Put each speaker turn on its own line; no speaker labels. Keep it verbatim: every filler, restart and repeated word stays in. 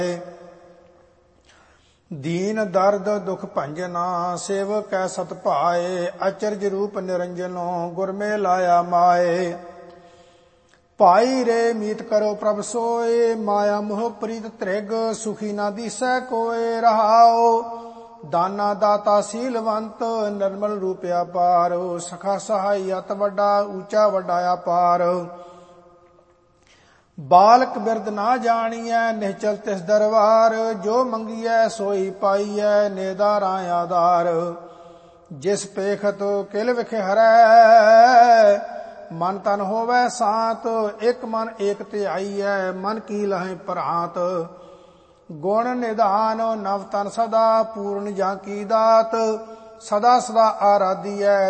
दीन दर्द दुख भंजना सेवक कै सत भाए। अचरज रूप निरंजनो गुर में लाया माए। भाई रे मीत करो प्रभ सोए माया मोह प्रीत त्रिग सुखी ना दिसै कोय रहाओ। दाना दाता सीलवंत निर्मल रूपया पार सखा सहाय अत वड्डा ऊंचा वड्डा पार। बालक बिरद ना जानिए निश्चल तिस दरबार जो मंगिए सोई पाइए नेदारा आधार। जिस पेखत किल विखे हरै मन तन होवै सात एक मन एक ध्याईऐ मन की लहै प्रहात। गुण निधान नव तन सदा पूर्ण जाकी दात सदा सदा आराधियै